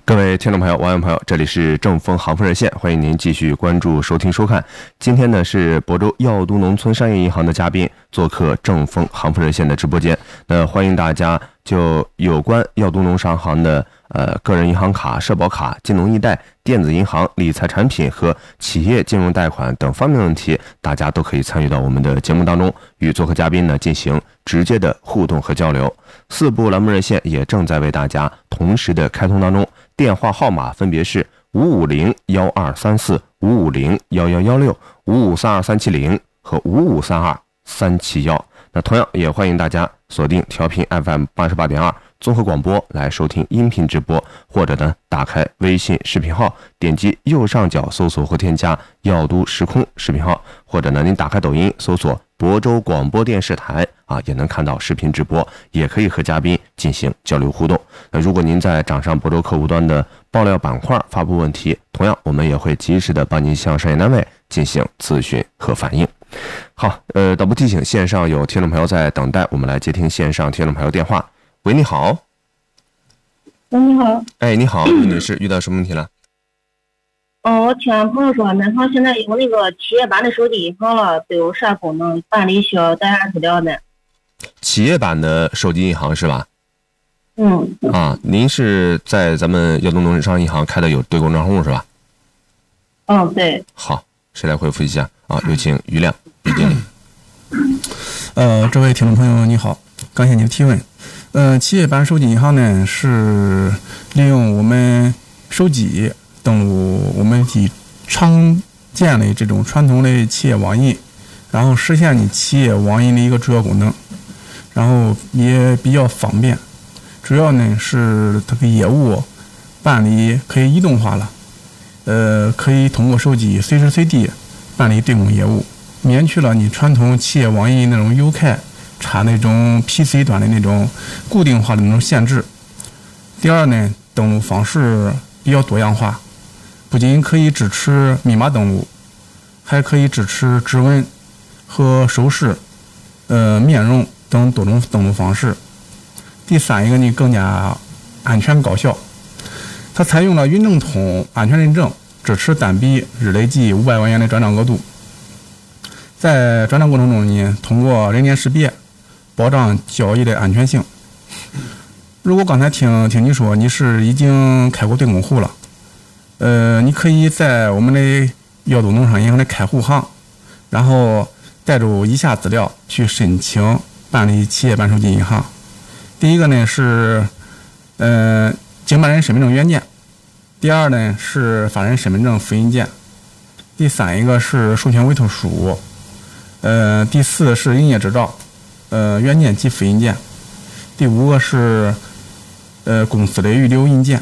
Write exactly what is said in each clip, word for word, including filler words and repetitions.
各位听众朋友、网友朋友，这里是正风行富热线，欢迎您继续关注、收听、收看。今天呢是亳州耀都农村商业银行的嘉宾做客正风行富热线的直播间。那欢迎大家就有关耀都农商行的呃个人银行卡、社保卡、金融易贷、电子银行、理财产品和企业金融贷款等方面问题，大家都可以参与到我们的节目当中，与做客嘉宾呢进行直接的互动和交流。四部栏目热线也正在为大家同时的开通当中。电话号码分别是五五零幺二三四、五五零幺幺幺六、五五三二三七零和五五三二三七幺。那同样也欢迎大家锁定调频 F M 八十八点二综合广播来收听音频直播，或者呢打开微信视频号，点击右上角搜索或添加耀都时空视频号，或者呢您打开抖音搜索亳州广播电视台啊，也能看到视频直播，也可以和嘉宾进行交流互动。那如果您在掌上亳州客户端的爆料板块发布问题，同样我们也会及时的帮您向商业单位进行咨询和反映。好，呃，导播提醒，线上有听众朋友在等待，我们来接听线上听众朋友电话。喂，你好。 喂，你好。 哎，你好，女士，遇到什么问题了？ 嗯，我听俺朋友说，俺行现在有那个企业版的手机银行了，都有啥功能？办理需要带啥资料呢？ 企业版的手机银行是吧？ 嗯。 啊，您是在咱们耀都农商银行开的有对公账户是吧？ 嗯，对。 好，谁来回复一下啊？有请于亮于经理。 呃，这位听众朋友你好，感谢您的提问。呃，企业版手机银行呢是利用我们手机登录我们的常见的这种传统的企业网银，然后实现你企业网银的一个主要功能，然后也比较方便。主要呢是它的业务办理可以移动化了，呃，可以通过手机随时随地办理对公业务，免去了你传统企业网银那种邮开插那种 P C 端的那种固定化的那种限制。第二呢，登录方式比较多样化，不仅可以支持密码登录，还可以支持指纹和手势、呃面容等多种登录方式。第三一个呢，更加安全高效，它采用了云证通安全认证，支持单笔日累计五百万元的转账额度。在转账过程中呢，通过人脸识别保障交易的安全性。如果刚才听听你说你是已经开过对公户了，呃，你可以在我们的耀都农商银行的开户行，然后带着以下资料去申请办理企业版手机银行。第一个呢是呃经办人身份证原件，第二呢是法人身份证复印件，第三一个是授权委托书，呃第四是营业执照，呃原件及复印件，第五个是呃公司的预留印件，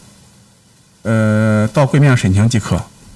呃到柜面申请即可。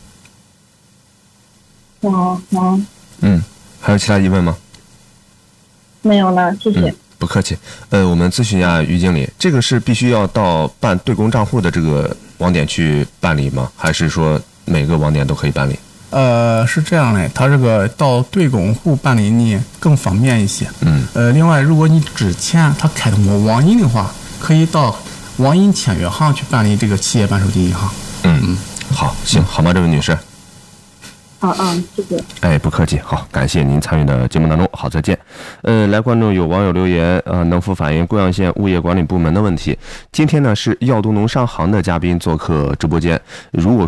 哦，好。 嗯，还有其他疑问吗？ 没有了，谢谢。 嗯，不客气。呃，我们咨询一下于经理，这个是必须要到办对公账户的这个网点去办理吗？还是说每个网点都可以办理？ 呃，是这样的，它这个到对公户办理呢更方便一些。 嗯。 呃，另外，如果你之前他开通过网银的话，可以到网银签约行去办理这个企业版手机银行。 嗯嗯，好，行，好吗，这位女士？ 好，嗯，谢谢。 哎，不客气，好，感谢您参与的节目当中，好，再见。呃，来观众有网友留言，呃，能否反映贵阳县物业管理部门的问题？今天呢是耀都农商行的嘉宾做客直播间，如果